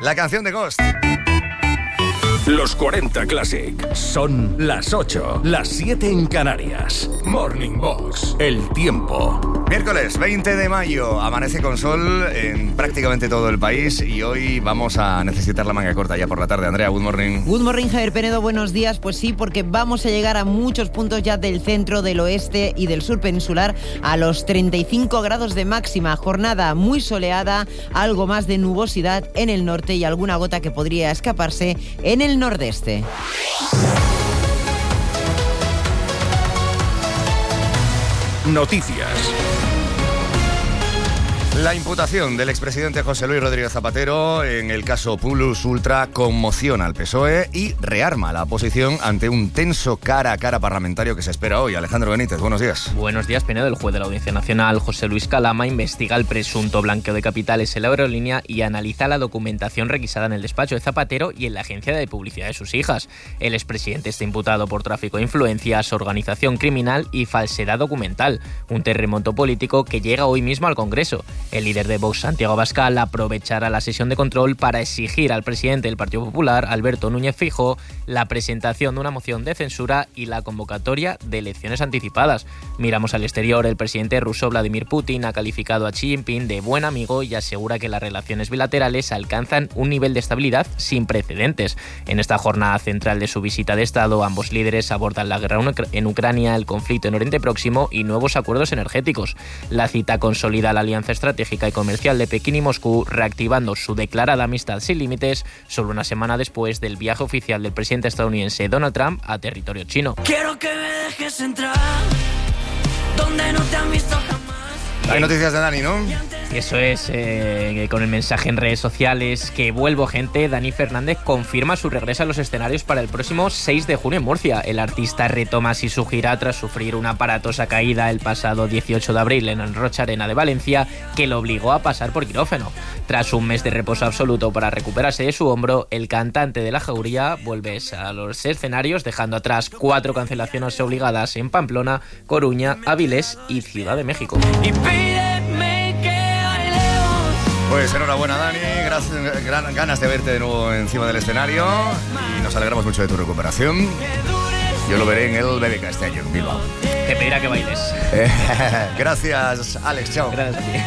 la canción de Ghost. Los 40 Classic. Son las 8, las 7 en Canarias. Morning Box. El tiempo. Miércoles 20 de mayo, amanece con sol en prácticamente todo el país y hoy vamos a necesitar la manga corta ya por la tarde. Andrea, good morning. Good morning, Javier Penedo, buenos días. Pues sí, porque vamos a llegar a muchos puntos ya del centro, del oeste y del sur peninsular a los 35 grados de máxima. Jornada muy soleada, algo más de nubosidad en el norte y alguna gota que podría escaparse en el nordeste. Noticias. La imputación del expresidente José Luis Rodríguez Zapatero en el caso Plus Ultra conmociona al PSOE y rearma la oposición ante un tenso cara a cara parlamentario que se espera hoy. Alejandro Benítez, buenos días. Buenos días, Penedo. El juez de la Audiencia Nacional, José Luis Calama, investiga el presunto blanqueo de capitales en la aerolínea y analiza la documentación requisada en el despacho de Zapatero y en la agencia de publicidad de sus hijas. El expresidente está imputado por tráfico de influencias, organización criminal y falsedad documental, un terremoto político que llega hoy mismo al Congreso. El líder de Vox, Santiago Abascal, aprovechará la sesión de control para exigir al presidente del Partido Popular, Alberto Núñez Feijóo, la presentación de una moción de censura y la convocatoria de elecciones anticipadas. Miramos al exterior. El presidente ruso Vladimir Putin ha calificado a Xi Jinping de buen amigo y asegura que las relaciones bilaterales alcanzan un nivel de estabilidad sin precedentes. En esta jornada central de su visita de Estado, ambos líderes abordan la guerra en Ucrania, el conflicto en Oriente Próximo y nuevos acuerdos energéticos. La cita consolida la alianza estratégica y comercial de Pekín y Moscú, reactivando su declarada amistad sin límites solo una semana después del viaje oficial del presidente estadounidense Donald Trump a territorio chino. Quiero que me dejes entrar donde no te han visto jamás. Hay noticias de Dani, ¿no? Eso es, con el mensaje en redes sociales que vuelvo gente, Dani Fernández confirma su regreso a los escenarios para el próximo 6 de junio en Murcia. El artista retoma así su gira tras sufrir una aparatosa caída el pasado 18 de abril en el Rocha Arena de Valencia que lo obligó a pasar por quirófano. Tras un mes de reposo absoluto para recuperarse de su hombro, el cantante de La Jauría vuelve a los escenarios dejando atrás 4 cancelaciones obligadas en Pamplona, Coruña, Avilés y Ciudad de México. Pues enhorabuena, Dani, ganas de verte de nuevo encima del escenario y nos alegramos mucho de tu recuperación. Yo lo veré en el BBK este año en Bilbao. Te pedirá que bailes. Gracias, Alex, chao. Gracias a ti.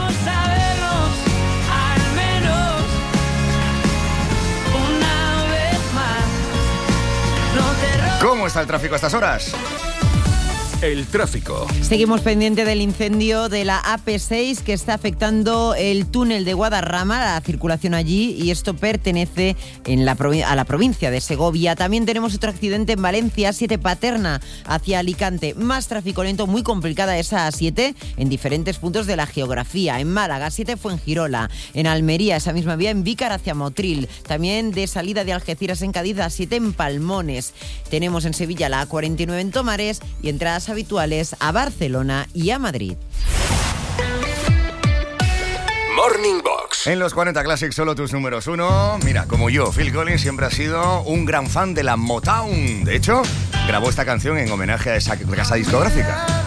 ¿Cómo está el tráfico a estas horas? El tráfico. Seguimos pendiente del incendio de la AP6 que está afectando el túnel de Guadarrama, la circulación allí, y esto pertenece a la provincia de Segovia. También tenemos otro accidente en Valencia, A7 Paterna hacia Alicante. Más tráfico lento, muy complicada esa A7 en diferentes puntos de la geografía. En Málaga, A7 Fuengirola. En Almería, esa misma vía en Vícar hacia Motril. También de salida de Algeciras en Cádiz, A7 en Palmones. Tenemos en Sevilla la A49 en Tomares y entradas habituales a Barcelona y a Madrid. Morning Box. En los 40 Classic, solo tus números 1. Mira, como yo, Phil Collins siempre ha sido un gran fan de la Motown. De hecho, grabó esta canción en homenaje a esa casa discográfica.